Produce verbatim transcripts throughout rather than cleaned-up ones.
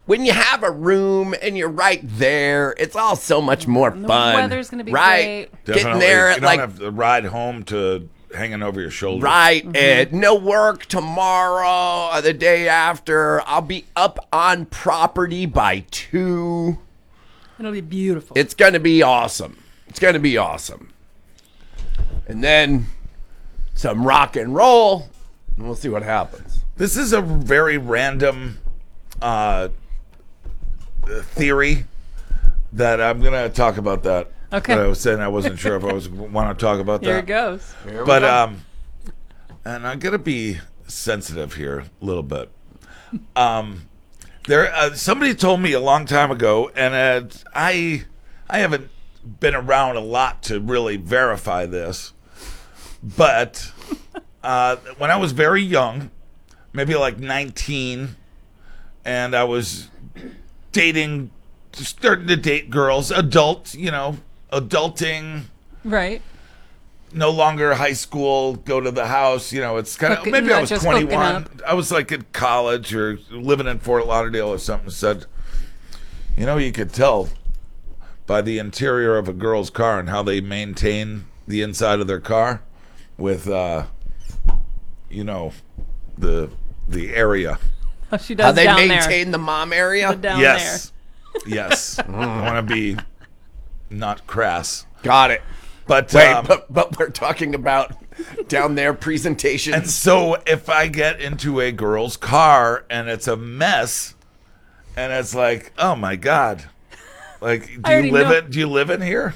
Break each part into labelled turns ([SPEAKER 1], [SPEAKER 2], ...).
[SPEAKER 1] when you have a room and you're right there, it's all so much more
[SPEAKER 2] the
[SPEAKER 1] fun.
[SPEAKER 2] weather's gonna be
[SPEAKER 1] right.
[SPEAKER 2] great.
[SPEAKER 3] Definitely.
[SPEAKER 1] Getting there
[SPEAKER 3] you
[SPEAKER 1] at
[SPEAKER 3] don't
[SPEAKER 1] like
[SPEAKER 3] have to ride home to hanging over your shoulder.
[SPEAKER 1] right,
[SPEAKER 2] Mm-hmm.
[SPEAKER 1] and no work tomorrow or the day after. I'll be up on property by two.
[SPEAKER 2] It'll be beautiful.
[SPEAKER 1] It's gonna be awesome. It's gonna be awesome. And then some rock and roll, and we'll see what happens.
[SPEAKER 3] This is a very random uh, theory that I'm gonna talk about that.
[SPEAKER 2] Okay.
[SPEAKER 3] That I was saying I wasn't sure if I was want to talk about
[SPEAKER 2] Here
[SPEAKER 3] that.
[SPEAKER 2] it goes.
[SPEAKER 3] But um, and I'm gonna be sensitive here a little bit. Um, there, uh, somebody told me a long time ago, and uh, I, I haven't been around a lot to really verify this, but uh, when I was very young, maybe like nineteen, and I was dating, starting to date girls, adult, you know, adulting.
[SPEAKER 2] Right.
[SPEAKER 3] No longer high school, go to the house, you know, it's kind of,
[SPEAKER 2] Hooking-
[SPEAKER 3] maybe
[SPEAKER 2] not
[SPEAKER 3] I was
[SPEAKER 2] just hooking
[SPEAKER 3] twenty-one.
[SPEAKER 2] up.
[SPEAKER 3] I was like in college or living in Fort Lauderdale or something, said, you know, you could tell by the interior of a girl's car and how they maintain the inside of their car with, uh, you know, the the area.
[SPEAKER 2] Oh, she does
[SPEAKER 1] How they
[SPEAKER 2] down
[SPEAKER 1] maintain the mom area?
[SPEAKER 2] there. Down
[SPEAKER 3] yes. Yes. I want to be not crass.
[SPEAKER 1] Got it.
[SPEAKER 3] But,
[SPEAKER 1] Wait,
[SPEAKER 3] um,
[SPEAKER 1] but, but we're talking about down there presentations.
[SPEAKER 3] and so if I get into a girl's car and it's a mess, and it's like, oh my God, like, do
[SPEAKER 2] I already
[SPEAKER 3] you live
[SPEAKER 2] know.
[SPEAKER 3] in, do you live in here?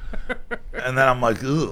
[SPEAKER 3] And then I'm like, ugh.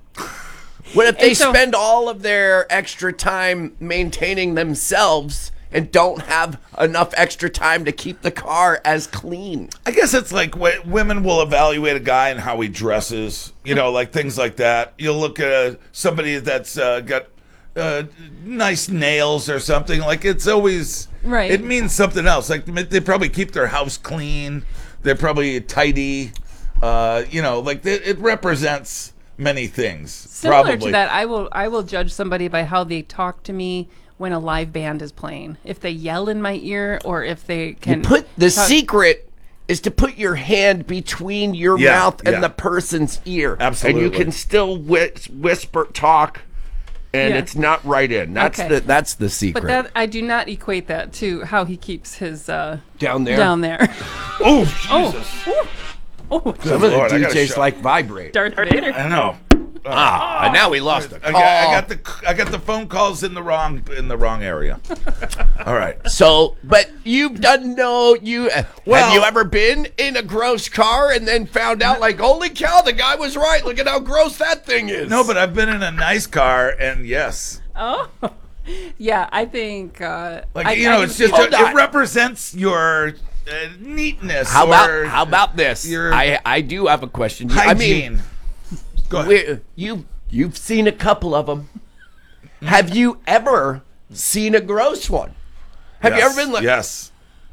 [SPEAKER 1] What if they
[SPEAKER 2] And so-
[SPEAKER 1] spend all of their extra time maintaining themselves and don't have enough extra time to keep the car as clean?
[SPEAKER 3] I guess it's like wh- women will evaluate a guy and how he dresses, you know, like things like that. You'll look at uh, somebody that's uh, got uh, nice nails or something. Like it's always,
[SPEAKER 2] Right.
[SPEAKER 3] it means something else. Like they probably keep their house clean. They're probably tidy. Uh, you know, like it, it represents many things.
[SPEAKER 2] Similar
[SPEAKER 3] probably.
[SPEAKER 2] to that, I will I will judge somebody by how they talk to me when a live band is playing. If they yell in my ear, or if they can
[SPEAKER 1] Put the
[SPEAKER 2] talk-
[SPEAKER 1] secret is to put your hand between your
[SPEAKER 3] Yeah,
[SPEAKER 1] mouth and
[SPEAKER 3] yeah.
[SPEAKER 1] the person's ear.
[SPEAKER 3] Absolutely.
[SPEAKER 1] And you can still whis- whisper talk and
[SPEAKER 2] Yeah.
[SPEAKER 1] it's not right in. That's
[SPEAKER 2] Okay.
[SPEAKER 1] the that's the secret.
[SPEAKER 2] But that I do not equate that to how he keeps his uh,
[SPEAKER 1] down there.
[SPEAKER 2] down there.
[SPEAKER 3] Oh, Jesus.
[SPEAKER 2] oh, oh,
[SPEAKER 1] Some of the
[SPEAKER 3] Lord, I
[SPEAKER 1] D
[SPEAKER 3] gotta
[SPEAKER 1] Js
[SPEAKER 3] shut-
[SPEAKER 1] like vibrate.
[SPEAKER 2] Darth Vader.
[SPEAKER 3] I know.
[SPEAKER 1] Ah, and now we lost it.
[SPEAKER 3] I got, I got the I got the phone calls in the wrong in the wrong area. All right.
[SPEAKER 1] So, but you've done no, you,
[SPEAKER 3] Well-
[SPEAKER 1] have you ever been in a gross car and then found out like, holy cow, the guy was right. Look at how gross that thing is.
[SPEAKER 3] No, but I've been in a nice car, and yes,
[SPEAKER 2] Oh, yeah. I think uh,
[SPEAKER 3] like
[SPEAKER 2] I,
[SPEAKER 3] you
[SPEAKER 2] I
[SPEAKER 3] know,
[SPEAKER 2] can
[SPEAKER 3] it's just
[SPEAKER 2] see
[SPEAKER 1] Hold
[SPEAKER 3] a,
[SPEAKER 1] on.
[SPEAKER 3] it represents your uh, neatness.
[SPEAKER 1] how
[SPEAKER 3] or
[SPEAKER 1] about, how about this?
[SPEAKER 3] your
[SPEAKER 1] I, I do have a question. I
[SPEAKER 3] hygiene?
[SPEAKER 1] mean,
[SPEAKER 3] Go ahead.
[SPEAKER 1] we- you, you've seen a couple of them. Have you ever seen a gross one? Have you
[SPEAKER 3] Yes,
[SPEAKER 1] ever been like,
[SPEAKER 3] yes.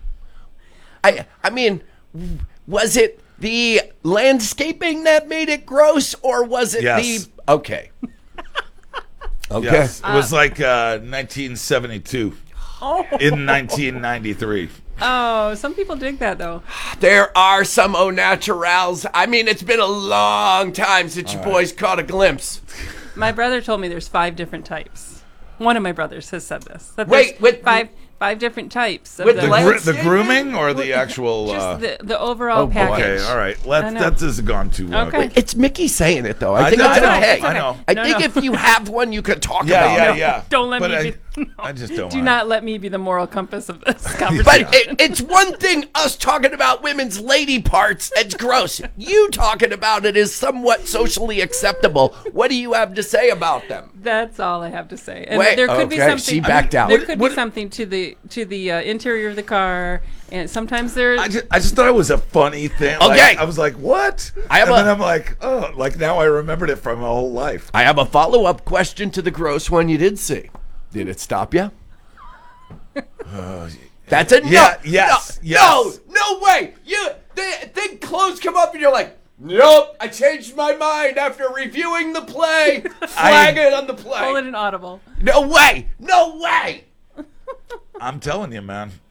[SPEAKER 1] I, I mean, was it the landscaping that made it gross, or was it
[SPEAKER 3] Yes.
[SPEAKER 1] the okay? Okay.
[SPEAKER 3] Yes, it was like uh, nineteen seventy-two
[SPEAKER 2] Oh,
[SPEAKER 3] in nineteen ninety-three.
[SPEAKER 2] oh, some people dig that though.
[SPEAKER 1] There are some au naturals. I mean, it's been a long time since you boys caught a glimpse.
[SPEAKER 2] My brother told me there's five different types. One of my brothers has said this. That
[SPEAKER 1] Wait,
[SPEAKER 2] there's
[SPEAKER 1] with-
[SPEAKER 2] five five different types of
[SPEAKER 1] with
[SPEAKER 2] the,
[SPEAKER 1] the
[SPEAKER 3] The,
[SPEAKER 1] Like-
[SPEAKER 3] gr- the
[SPEAKER 1] landscaping?
[SPEAKER 3] grooming or the actual?
[SPEAKER 2] just
[SPEAKER 3] Uh,
[SPEAKER 2] the, the overall
[SPEAKER 1] Oh, boy.
[SPEAKER 2] package.
[SPEAKER 3] okay, all right.
[SPEAKER 2] I
[SPEAKER 3] Let,
[SPEAKER 2] know.
[SPEAKER 3] that has gone too long.
[SPEAKER 2] Okay.
[SPEAKER 1] It's Mickey saying it though. I,
[SPEAKER 3] I
[SPEAKER 1] think
[SPEAKER 3] know,
[SPEAKER 1] it's
[SPEAKER 3] I know,
[SPEAKER 1] okay.
[SPEAKER 3] it's okay. I know.
[SPEAKER 1] I
[SPEAKER 2] No,
[SPEAKER 1] think
[SPEAKER 2] no.
[SPEAKER 1] if you have one, you could talk
[SPEAKER 3] Yeah,
[SPEAKER 1] about
[SPEAKER 3] yeah,
[SPEAKER 1] it.
[SPEAKER 3] yeah.
[SPEAKER 2] Don't let
[SPEAKER 3] But
[SPEAKER 2] me
[SPEAKER 3] I,
[SPEAKER 2] be. No.
[SPEAKER 3] I just don't.
[SPEAKER 2] Do
[SPEAKER 3] wanna.
[SPEAKER 2] not let me be the moral compass of this
[SPEAKER 1] But
[SPEAKER 2] conversation.
[SPEAKER 1] it, it's one thing us talking about women's lady parts. It's gross. You talking about it is somewhat socially acceptable. What do you have to say about them?
[SPEAKER 2] That's all I have to say. And
[SPEAKER 1] Wait,
[SPEAKER 2] there could be
[SPEAKER 1] okay,
[SPEAKER 2] something.
[SPEAKER 1] she backed out.
[SPEAKER 2] There
[SPEAKER 1] What-
[SPEAKER 2] could
[SPEAKER 3] what-
[SPEAKER 2] be something to the to the uh, interior of the car, and sometimes there.
[SPEAKER 3] I just, I just thought it was a funny thing. Like,
[SPEAKER 1] Okay.
[SPEAKER 3] I was like, what?
[SPEAKER 1] I have
[SPEAKER 3] and
[SPEAKER 1] a-
[SPEAKER 3] then I'm like, oh, like now I remembered it from my whole life.
[SPEAKER 1] I have a follow-up question to the gross one you did see. Did it stop you? That's a no.
[SPEAKER 3] Yeah, yes,
[SPEAKER 1] no,
[SPEAKER 3] yes.
[SPEAKER 1] No, no way. You the thing clothes come up and you're like, nope. I changed my mind after reviewing the play. Flag it on the play.
[SPEAKER 2] Call it an audible.
[SPEAKER 1] No way. No way.
[SPEAKER 3] I'm telling you, man.